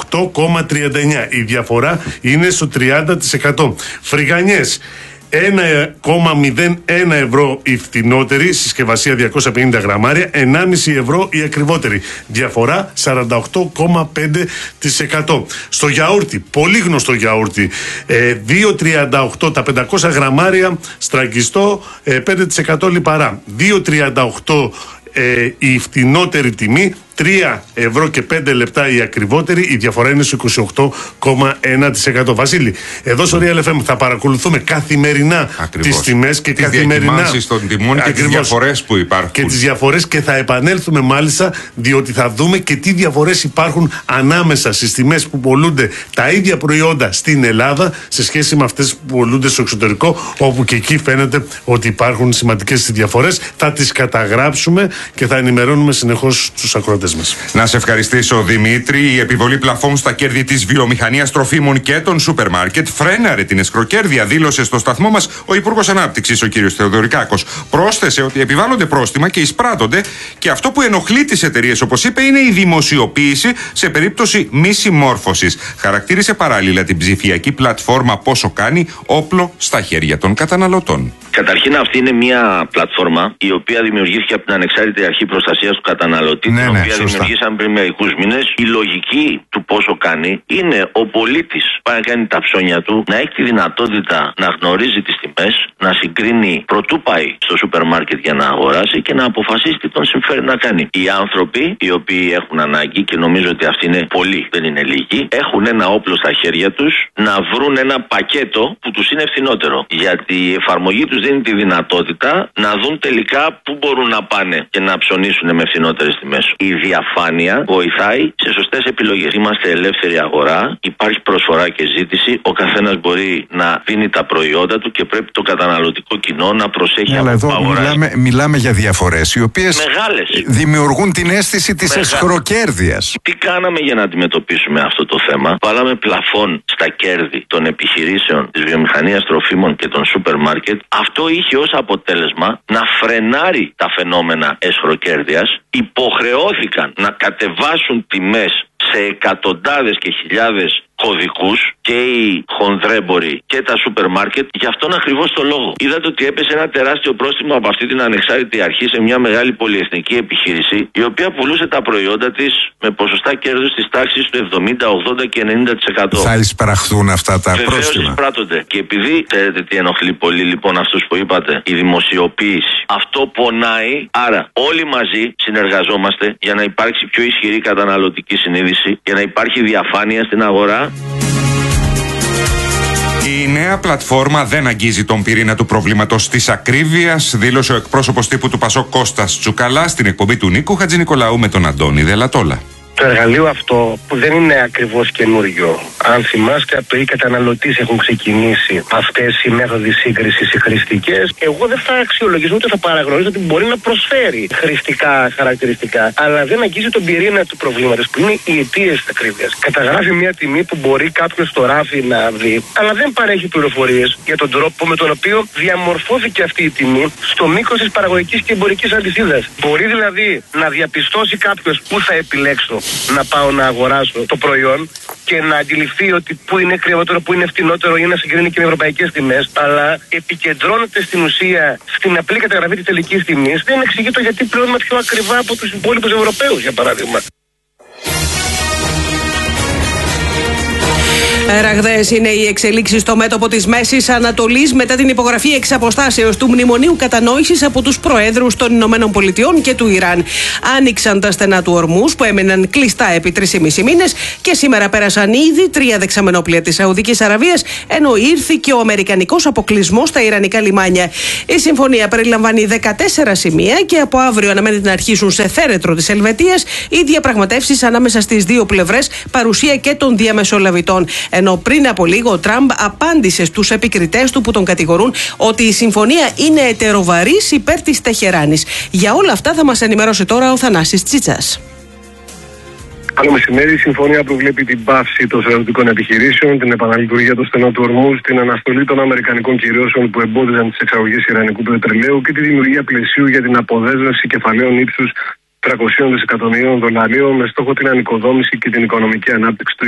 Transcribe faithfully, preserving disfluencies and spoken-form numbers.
οκτώ κόμμα τριάντα εννιά. Η διαφορά είναι στο τριάντα τοις εκατό. Φρυγανιές ένα κόμμα μηδέν ένα ευρώ η φτηνότερη, συσκευασία διακόσια πενήντα γραμμάρια, ενάμιση ευρώ η ακριβότερη. Διαφορά σαράντα οκτώ κόμμα πέντε τοις εκατό. Στο γιαούρτι, πολύ γνωστό γιαούρτι, ε, δύο κόμμα τριάντα οκτώ τα πεντακόσια γραμμάρια, στραγγιστό, ε, πέντε τοις εκατό λιπαρά. δύο κόμμα τριάντα οκτώ ε, η φτηνότερη τιμή, τρία ευρώ και πέντε λεπτά η ακριβότερη, η διαφορά είναι στο είκοσι οκτώ κόμμα ένα τοις εκατό. Βασίλη, εδώ στο Real εφ εμ θα παρακολουθούμε καθημερινά τις τιμές και τις καθημερινά τις των τιμών και τις διαφορές που υπάρχουν. Και τις διαφορές, και θα επανέλθουμε μάλιστα, διότι θα δούμε και τι διαφορές υπάρχουν ανάμεσα στις τιμές που πωλούνται τα ίδια προϊόντα στην Ελλάδα σε σχέση με αυτές που πωλούνται στο εξωτερικό, όπου και εκεί φαίνεται ότι υπάρχουν σημαντικές διαφορές. Θα τις καταγράψουμε και θα ενημερώνουμε συνεχώς τους ακροατές. Να σε ευχαριστήσω, Δημήτρη. Η επιβολή πλαφών στα κέρδη της βιομηχανίας τροφίμων και των σούπερ μάρκετ φρέναρε την εσχροκέρδεια, δήλωσε στο σταθμό μας ο Υπουργός Ανάπτυξης, ο κ. Θεοδωρικάκος. Πρόσθεσε ότι επιβάλλονται πρόστιμα και εισπράττονται, και αυτό που ενοχλεί τις εταιρείες, όπως είπε, είναι η δημοσιοποίηση σε περίπτωση μη συμμόρφωσης. Χαρακτήρισε παράλληλα την ψηφιακή πλατφόρμα Πόσο Κάνει όπλο στα χέρια των καταναλωτών. Καταρχήν, αυτή είναι μια πλατφόρμα η οποία δημιουργήθηκε από την Ανεξάρτητη Αρχή Προστασίας του Καταναλωτή, ναι, την ναι, οποία σωστά. δημιουργήσαμε πριν μερικούς μήνες. Η λογική του Πόσο Κάνει είναι ο πολίτης πάει να κάνει τα ψώνια του, να έχει τη δυνατότητα να γνωρίζει τις τιμές, να συγκρίνει προτού πάει στο σούπερ μάρκετ για να αγοράσει και να αποφασίσει τι τον συμφέρει να κάνει. Οι άνθρωποι οι οποίοι έχουν ανάγκη, και νομίζω ότι αυτοί είναι πολλοί, δεν είναι λίγοι, έχουν ένα όπλο στα χέρια τους να βρουν ένα πακέτο που τους είναι φθηνότερο. Γιατί η εφαρμογή τους δίνει τη δυνατότητα να δουν τελικά πού μπορούν να πάνε και να ψωνίσουν με φθηνότερες τιμές. Η διαφάνεια βοηθάει σε σωστές επιλογές. Είμαστε ελεύθερη αγορά, υπάρχει προσφορά και ζήτηση, ο καθένας μπορεί να δίνει τα προϊόντα του και πρέπει το καταναλωτικό κοινό να προσέχει. Αλλά εδώ μιλάμε, μιλάμε για διαφορές οι οποίες μεγάλες δημιουργούν την αίσθηση της Μεγάλες. εσχροκέρδειας. Τι κάναμε για να αντιμετωπίσουμε αυτό το θέμα? Βάλαμε πλαφόν στα κέρδη των επιχειρήσεων της βιομηχανίας τροφίμων και των σούπερ μάρκετ. Αυτό είχε ως αποτέλεσμα να φρενάρει τα φαινόμενα εσχροκέρδειας. Υποχρεώθηκαν να κατεβάσουν τιμές σε εκατοντάδες και χιλιάδες κωδικούς και οι χονδρέμποροι και τα σούπερ μάρκετ, γι' αυτόν ακριβώς το λόγο. Είδατε ότι έπεσε ένα τεράστιο πρόστιμο από αυτή την ανεξάρτητη αρχή σε μια μεγάλη πολυεθνική επιχείρηση, η οποία πουλούσε τα προϊόντα της με ποσοστά κέρδους της τάξης του εβδομήντα, ογδόντα και ενενήντα τοις εκατό. Θα εισπραχθούν αυτά τα Βεβαίως πρόστιμα. εισπράττονται. Και επειδή ξέρετε τι ενοχλεί πολύ λοιπόν αυτούς που είπατε, η δημοσιοποίηση. Αυτό πονάει, άρα όλοι μαζί συνεργαζόμαστε για να υπάρξει πιο ισχυρή καταναλωτική συνείδηση, για να υπάρχει διαφάνεια στην αγορά. Η νέα πλατφόρμα δεν αγγίζει τον πυρήνα του προβλήματος της ακρίβειας, δήλωσε ο εκπρόσωπος τύπου του Πασόκ Κώστας Τσουκαλά στην εκπομπή του Νίκου Χατζηνικολαού με τον Αντώνη Δελατόλα. Το εργαλείο αυτό, που δεν είναι ακριβώς καινούριο, αν θυμάστε, από το οι καταναλωτές έχουν ξεκινήσει αυτές οι μέθοδοι σύγκρισης οι χρηστικές. Εγώ δεν θα αξιολογήσω ούτε θα παραγνωρίζω ότι μπορεί να προσφέρει χρηστικά χαρακτηριστικά, αλλά δεν αγγίζει τον πυρήνα του προβλήματος, που είναι οι αιτίες της ακρίβειας. Καταγράφει μια τιμή που μπορεί κάποιος στο ράφι να δει, αλλά δεν παρέχει πληροφορίες για τον τρόπο με τον οποίο διαμορφώθηκε αυτή η τιμή στο μήκος της παραγωγικής και εμπορικής αλυσίδας. Μπορεί δηλαδή να διαπιστώσει κάποιος πού θα επιλέξω να πάω να αγοράσω το προϊόν και να αντιληφθεί ότι πού είναι ακριβότερο, πού είναι φτηνότερο, ή να συγκρίνει και με ευρωπαϊκές τιμές, αλλά επικεντρώνεται στην ουσία στην απλή καταγραφή της τελικής τιμής. Δεν εξηγεί το γιατί πληρώνουμε πιο ακριβά από τους υπόλοιπους Ευρωπαίους, για παράδειγμα. Ραγδαίες είναι οι εξελίξεις στο μέτωπο της Μέσης Ανατολής μετά την υπογραφή εξ αποστάσεως του Μνημονίου Κατανόησης από τους προέδρους των Ηνωμένων Πολιτειών και του Ιράν. Άνοιξαν τα στενά του Ορμούς που έμειναν κλειστά επί τρεις και μισό μήνες και σήμερα πέρασαν ήδη τρία δεξαμενόπλια της Σαουδικής Αραβίας, ενώ ήρθε και ο αμερικανικός αποκλεισμός στα ιρανικά λιμάνια. Η συμφωνία περιλαμβάνει δεκατέσσερα σημεία και από αύριο αναμένεται να αρχίσουν σε θέρετρο της Ελβετίας οι διαπραγματεύσεις ανάμεσα στις δύο πλευρές, παρουσία και των διαμεσολαβητών. Ενώ πριν από λίγο ο Τραμπ απάντησε στους επικριτές του που τον κατηγορούν ότι η συμφωνία είναι ετεροβαρής υπέρ της Τεχεράνης. Για όλα αυτά θα μας ενημερώσει τώρα ο Θανάσης Τσίτσας. Καλό μεσημέρι. Η συμφωνία προβλέπει την πάυση των στρατιωτικών επιχειρήσεων, την επαναλειτουργία των στενών του Ορμούς, την αναστολή των αμερικανικών κυρώσεων που εμπόδιζαν τις εξαγωγές ιρανικού πετρελαίου και τη δημιουργία πλαισίου για την αποδέσμευση κεφαλαίων ύψους τριακόσια δισεκατομμυρίων δολαρίων με στόχο την ανοικοδόμηση και την οικονομική ανάπτυξη του